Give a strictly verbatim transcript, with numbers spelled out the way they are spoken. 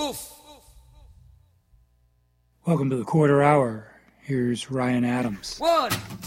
Welcome to the Quarter Hour. Here's Ryan Adams. One.